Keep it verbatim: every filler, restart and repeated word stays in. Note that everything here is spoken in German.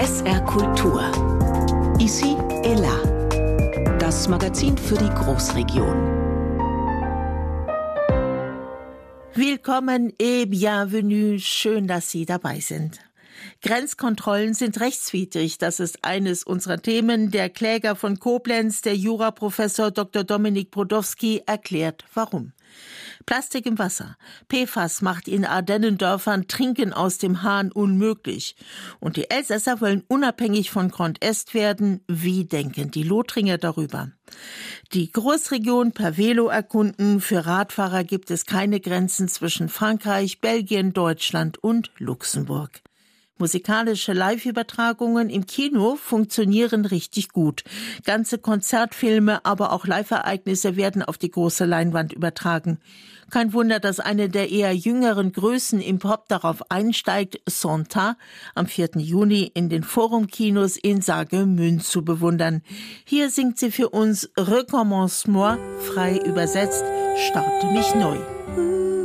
S R Kultur. Ici et là. Das Magazin für die Großregion. Willkommen et bienvenue. Schön, dass Sie dabei sind. Grenzkontrollen sind rechtswidrig. Das ist eines unserer Themen. Der Kläger von Koblenz, der Juraprofessor Doktor Dominik Brodowski, erklärt, warum. Plastik im Wasser. P F A S macht in Ardennendörfern Trinken aus dem Hahn unmöglich. Und die Elsässer wollen unabhängig von Grand Est werden. Wie denken die Lothringer darüber? Die Großregion per Velo erkunden. Für Radfahrer gibt es keine Grenzen zwischen Frankreich, Belgien, Deutschland und Luxemburg. Musikalische Live-Übertragungen im Kino funktionieren richtig gut. Ganze Konzertfilme, aber auch Live-Ereignisse werden auf die große Leinwand übertragen. Kein Wunder, dass eine der eher jüngeren Größen im Pop darauf einsteigt, Santa am vierten Juni in den Forum-Kinos in Saargemünd zu bewundern. Hier singt sie für uns Recommence-moi, frei übersetzt, Starte mich neu.